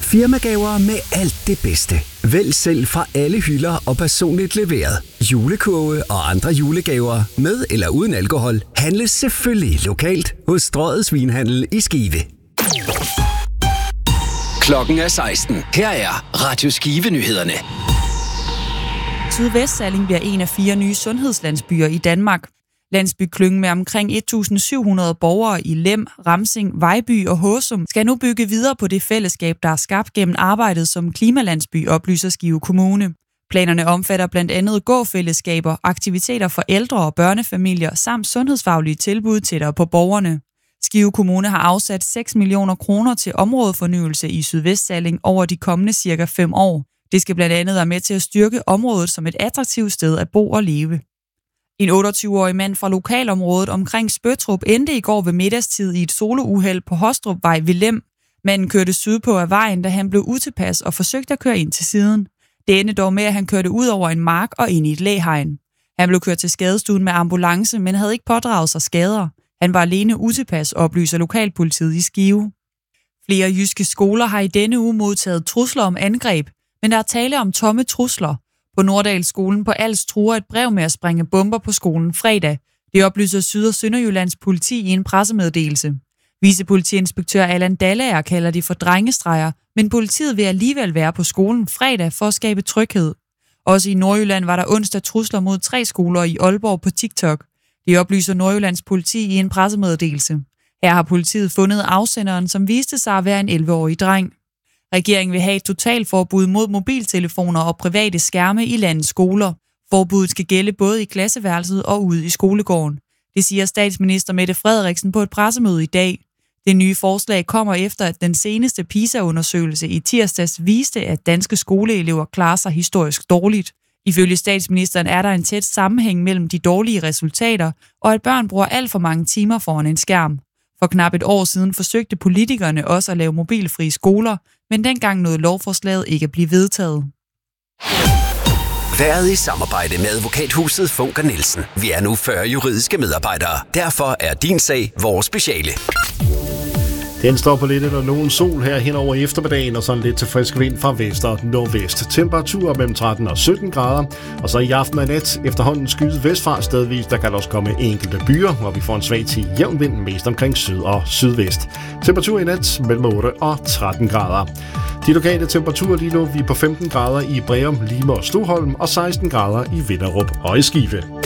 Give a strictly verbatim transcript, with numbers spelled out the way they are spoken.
Firmagaver med alt det bedste. Vælg selv fra alle hylder og personligt leveret. Julekurve og andre julegaver med eller uden alkohol handles selvfølgelig lokalt hos Strøget Svinhandel i Skive. Klokken er seksten. Her er Radio Skive-nyhederne. Sydvestsalling bliver en af fire nye sundhedslandsbyer i Danmark. Landsbyklyngen med omkring et tusind syv hundrede borgere i Lem, Ramsing, Vejby og Håsum skal nu bygge videre på det fællesskab, der er skabt gennem arbejdet som klimalandsby, oplyser Skive Kommune. Planerne omfatter blandt andet gåfællesskaber, aktiviteter for ældre og børnefamilier samt sundhedsfaglige tilbud tættere på borgerne. Skive Kommune har afsat seks millioner kroner til områdefornyelse i Sydvestsalling over de kommende cirka fem år. Det skal blandt andet være med til at styrke området som et attraktivt sted at bo og leve. En otteogtyve-årig mand fra lokalområdet omkring Spøtrup endte i går ved middagstid i et solouheld på Hostrupvej ved Lem. Manden kørte sydpå af vejen, da han blev utilpas og forsøgte at køre ind til siden. Det endte dog med, at han kørte ud over en mark og ind i et læhegn. Han blev kørt til skadestuen med ambulance, men havde ikke pådraget sig skader. Han var alene utilpas, oplyser lokalpolitiet i Skive. Flere jyske skoler har i denne uge modtaget trusler om angreb, men der er tale om tomme trusler. På Norddalsskolen på Als truer et brev med at sprænge bomber på skolen fredag. Det oplyser Syd- og Sønderjyllands politi i en pressemeddelelse. Vicepolitiinspektør Allan Dallager kalder det for drengestreger, men politiet vil alligevel være på skolen fredag for at skabe tryghed. Også i Nordjylland var der onsdag trusler mod tre skoler i Aalborg på TikTok. Det oplyser Nordjyllands politi i en pressemeddelelse. Her har politiet fundet afsenderen, som viste sig at være en elleve-årig dreng. Regeringen vil have et totalforbud mod mobiltelefoner og private skærme i landets skoler. Forbuddet skal gælde både i klasseværelset og ude i skolegården. Det siger statsminister Mette Frederiksen på et pressemøde i dag. Det nye forslag kommer efter, at den seneste PISA-undersøgelse i tirsdags viste, at danske skoleelever klarer sig historisk dårligt. Ifølge statsministeren er der en tæt sammenhæng mellem de dårlige resultater, og at børn bruger alt for mange timer foran en skærm. For knap et år siden forsøgte politikerne også at lave mobilfrie skoler, men dengang nåede lovforslaget ikke at blive vedtaget. Været i samarbejde med advokathuset Funker Nielsen. Vi er nu fyrre juridiske medarbejdere. Derfor er din sag vores speciale. Den står på lidt eller nogen sol her hen over eftermiddagen, og sådan lidt til frisk vind fra vest og nordvest. Temperaturer mellem tretten og sytten grader, og så i aften og nat efterhånden skyet vestfra stedvis. Der kan også komme enkelte byer, hvor vi får en svag til jævn vind, mest omkring syd og sydvest. Temperatur i nat mellem otte og tretten grader. De lokale temperaturer lige nu, vi er på femten grader i Breum, Lime og Stoholm, og seksten grader i Vinderup og i Skive.